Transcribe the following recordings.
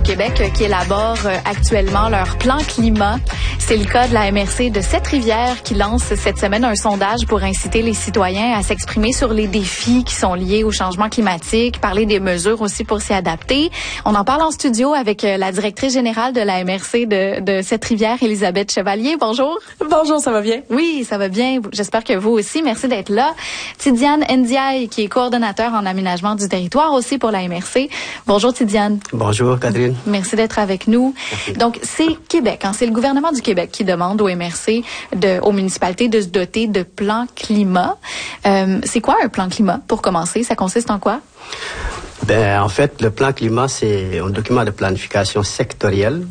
Québec qui élaborent actuellement leur plan climat. C'est le cas de la MRC de Sept-Rivières qui lance cette semaine un sondage pour inciter les citoyens à s'exprimer sur les défis qui sont liés au changement climatique, parler des mesures aussi pour s'y adapter. On en parle en studio avec la directrice générale de la MRC de Sept-Rivières, Elisabeth Chevalier. Bonjour. Bonjour, ça va bien? Oui, ça va bien. J'espère que vous aussi. Merci d'être là. Tidiane Ndiaye, qui est coordonnateur en aménagement du territoire aussi pour la MRC. Bonjour Tidiane. Bonjour Catherine. Merci d'être avec nous. Merci. Donc, c'est Québec, c'est le gouvernement du Québec qui demande aux MRC, aux municipalités de se doter de plans climat. C'est quoi un plan climat, pour commencer? Ça consiste en quoi? En fait, le plan climat, c'est un document de planification sectorielle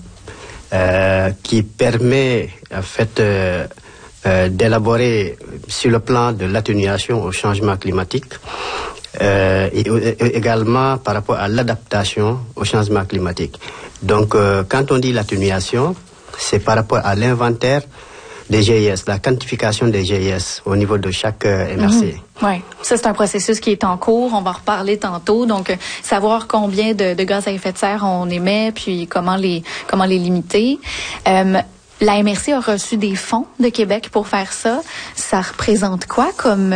qui permet, en fait, d'élaborer sur le plan de l'atténuation au changement climatique et également par rapport à l'adaptation au changement climatique. Donc, quand on dit l'atténuation, c'est par rapport à l'inventaire des GIS, la quantification des GIS au niveau de chaque MRC. Oui, ça c'est un processus qui est en cours, on va en reparler tantôt. Donc, savoir combien de gaz à effet de serre on émet, puis comment les limiter. La MRC a reçu des fonds de Québec pour faire ça. Ça représente quoi comme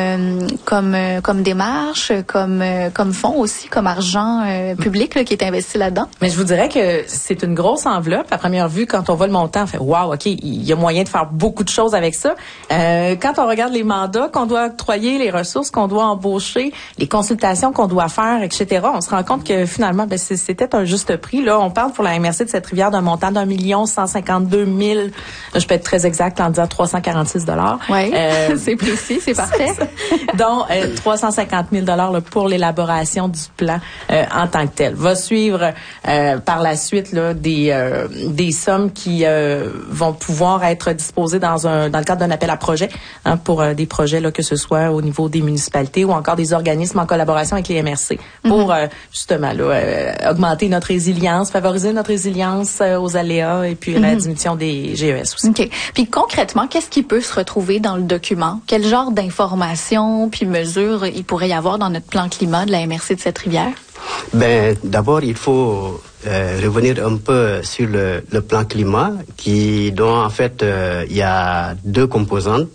démarche, comme fonds aussi, comme argent public là, qui est investi là-dedans? Mais je vous dirais que c'est une grosse enveloppe. À première vue, quand on voit le montant, on fait « Wow, OK, il y a moyen de faire beaucoup de choses avec ça. » Quand on regarde les mandats qu'on doit octroyer, les ressources qu'on doit embaucher, les consultations qu'on doit faire, etc., on se rend compte que finalement, c'était un juste prix. Là, on parle pour la MRC de Sept-Rivières d'un montant d'1 152 000. Je peux être très exact en disant 346 $. Oui, c'est précis, c'est parfait. Donc, 350 000 $ pour l'élaboration du plan en tant que tel. Va suivre par la suite là, des sommes qui vont pouvoir être disposées dans le cadre d'un appel à projet pour des projets là, que ce soit au niveau des municipalités ou encore des organismes en collaboration avec les MRC pour justement là, augmenter notre résilience, favoriser notre résilience aux aléas et puis la diminution des GES aussi. OK. Puis concrètement, qu'est-ce qui peut se retrouver dans le document? Quel genre d'informations puis mesures il pourrait y avoir dans notre plan climat de la MRC de Sept-Rivières? D'abord, il faut revenir un peu sur le plan climat dont en fait il y a deux composantes.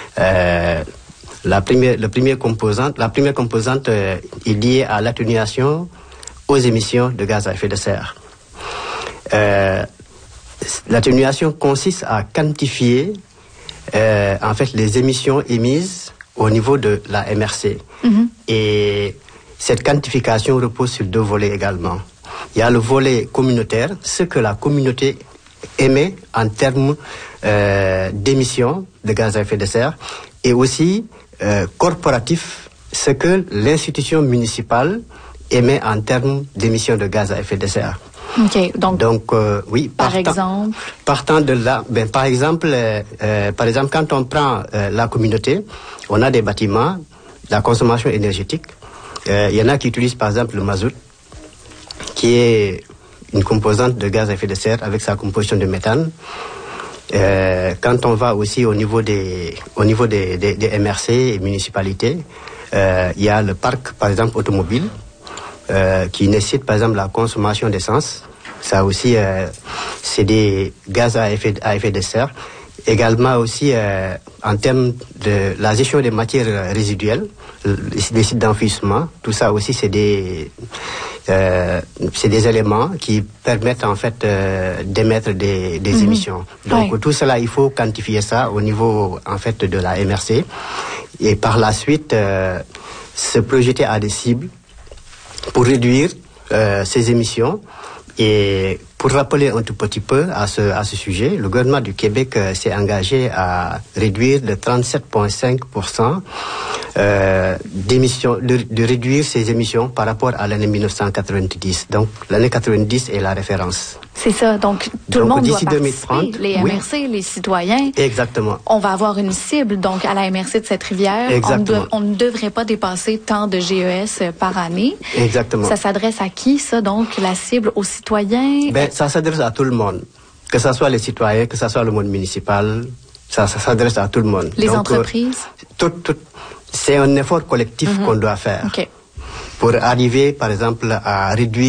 La première composante est liée à l'atténuation aux émissions de gaz à effet de serre. L'atténuation consiste à quantifier en fait les émissions émises au niveau de la MRC. Et cette quantification repose sur deux volets également. Il y a le volet communautaire, ce que la communauté émet en termes d'émissions de gaz à effet de serre, et aussi corporatif, ce que l'institution municipale émet en termes d'émissions de gaz à effet de serre. OK. Donc oui. Partant de là, par exemple, quand on prend la communauté, on a des bâtiments, la consommation énergétique. Il y en a qui utilisent par exemple le mazout, qui est une composante de gaz à effet de serre avec sa composition de méthane. Quand on va aussi au niveau des MRC et municipalités, il y a le parc, par exemple, automobile, qui nécessite par exemple la consommation d'essence. Ça aussi, c'est des gaz à effet de serre. Également aussi en termes de la gestion des matières résiduelles, des sites d'enfouissement, tout ça aussi c'est des éléments qui permettent en fait d'émettre des émissions. Donc tout cela, il faut quantifier ça au niveau en fait de la MRC et par la suite se projeter à des cibles pour réduire ces émissions. Et pour rappeler un tout petit peu à ce sujet, le gouvernement du Québec s'est engagé à réduire de 37,5% d'émissions, de réduire ses émissions par rapport à l'année 1990. Donc l'année 90 est la référence. C'est ça. Donc tout le monde doit participer, 2030, les MRC, les citoyens. Exactement. On va avoir une cible donc à la MRC de Sept-Rivières. On ne devrait pas dépasser tant de GES par année. Exactement. Ça s'adresse à qui ça donc la cible aux citoyens? Ça s'adresse à tout le monde, que ce soit les citoyens, que ce soit le monde municipal. Ça s'adresse à tout le monde. Les entreprises. C'est un effort collectif qu'on doit faire. Okay. Pour arriver, par exemple, à réduire